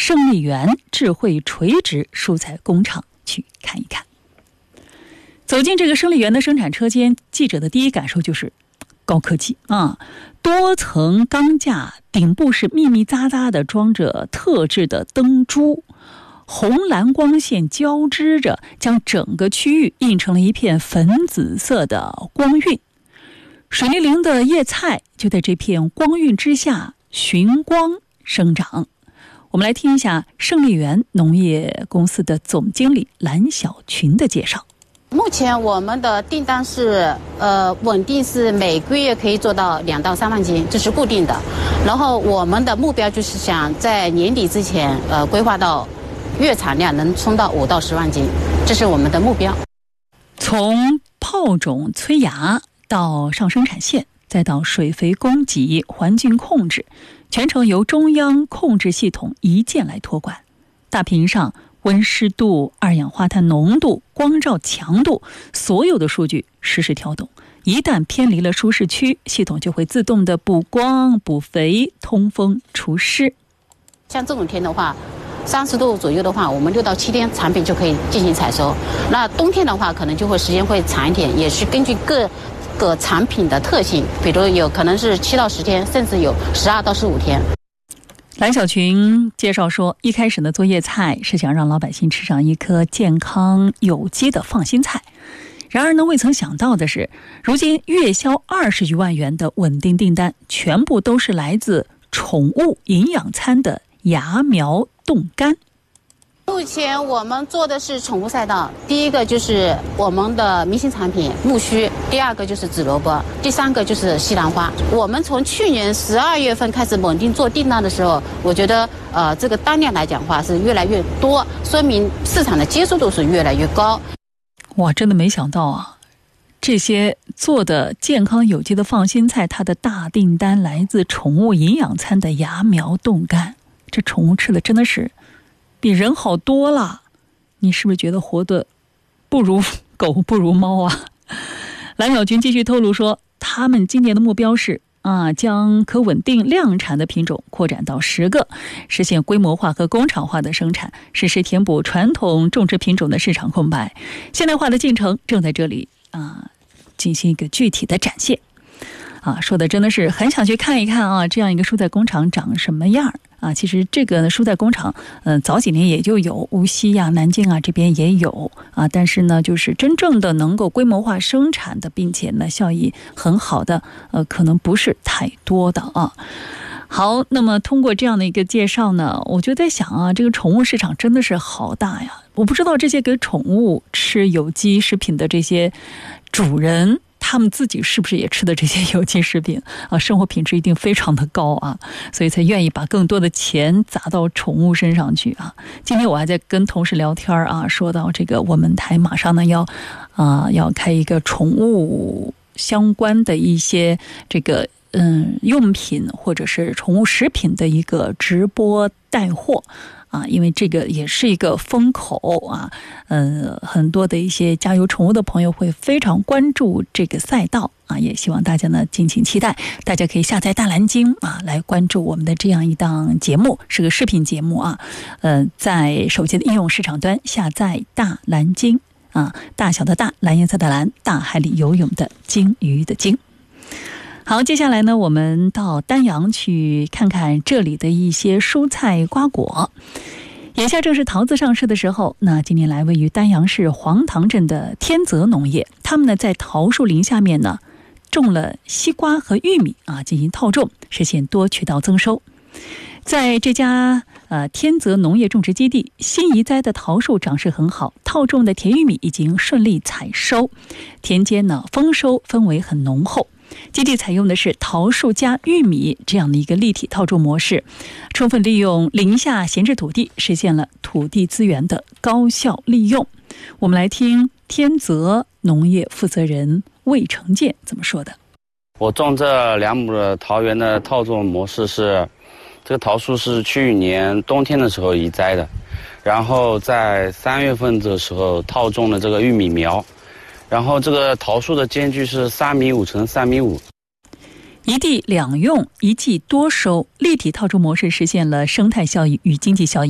胜利园智慧垂直蔬菜工厂去看一看。走进这个胜利园的生产车间，记者的第一感受就是高科技啊！多层钢架，顶部是密密匝匝的装着特制的灯珠，红蓝光线交织着，将整个区域映成了一片粉紫色的光晕。水灵灵的叶菜就在这片光晕之下寻光生长。我们来听一下胜利园农业公司的总经理蓝小群的介绍。 目前我们的订单是稳定是每个月可以做到2到3万斤，这是固定的。然后我们的目标就是想在年底之前规划到月产量能冲到5到10万斤，这是我们的目标。 从泡种催芽到上生产线，再到水肥供给、环境控制，全程由中央控制系统一键来托管。大屏上温湿度、二氧化碳浓度、光照强度，所有的数据实时调动。一旦偏离了舒适区，系统就会自动的补光、补肥、通风、除湿。 像这种天的话，30度左右的话，我们6到7天产品就可以进行采收。那冬天的话，可能就会时间会长一点，也是根据各个产品的特性，比如有可能是7到10天，甚至有12到15天。 蓝小群介绍说，一开始呢做叶菜是想让老百姓吃上一颗健康有机的放心菜，然而呢未曾想到的是，如今月销20余万元的稳定订单，全部都是来自宠物营养餐的芽苗冻干。 目前我们做的是宠物赛道，第一个就是我们的明星产品木须，第二个就是紫萝卜，第三个就是西兰花。我们从去年12月份开始稳定做订单的时候，我觉得这个单量来讲话是越来越多，说明市场的接受度是越来越高。 哇，真的没想到啊，这些做的健康有机的放心菜，它的大订单来自宠物营养餐的芽苗冻干。这宠物吃的真的是比人好多了，你是不是觉得活得不如狗不如猫啊？蓝小军继续透露说，他们今年的目标是将可稳定量产的品种扩展到10个，实现规模化和工厂化的生产，实时填补传统种植品种的市场空白。现代化的进程正在这里进行一个具体的展现。说的真的是很想去看一看这样一个蔬菜工厂长什么样其实这个蔬菜工厂早几年也就有，无锡南京这边也有但是呢就是真正的能够规模化生产的，并且呢效益很好的可能不是太多的好，那么通过这样的一个介绍呢，我就在想这个宠物市场真的是好大呀！我不知道这些给宠物吃有机食品的这些主人，他们自己是不是也吃的这些有机食品生活品质一定非常的高所以才愿意把更多的钱砸到宠物身上去今天我还在跟同事聊天说到这个我们台马上呢要开一个宠物相关的一些这个用品或者是宠物食品的一个直播带货因为这个也是一个风口很多的一些家有宠物的朋友会非常关注这个赛道也希望大家呢敬请期待。大家可以下载大蓝鲸来关注我们的这样一档节目，是个视频节目在手机的应用市场端下载大蓝鲸大小的大，蓝颜色的蓝，大海里游泳的鲸鱼的鲸。好，接下来呢，我们到丹阳去看看这里的一些蔬菜瓜果。眼下正是桃子上市的时候，那近年来位于丹阳市黄塘镇的天泽农业，他们呢在桃树林下面呢种了西瓜和玉米进行套种，实现多渠道增收。在这家天泽农业种植基地，新移栽的桃树长势很好，套种的甜玉米已经顺利采收，田间呢丰收氛围很浓厚。基地采用的是桃树加玉米这样的一个立体套种模式，充分利用林下闲置土地，实现了土地资源的高效利用。我们来听天泽农业负责人魏成建怎么说的。 我种这2亩的桃园的套种模式是，这个桃树是去年冬天的时候移栽的，然后在3月份的时候套种了这个玉米苗，然后这个桃树的间距是3.5米乘3.5米。 一地两用，一季多收，立体套种模式实现了生态效益与经济效益。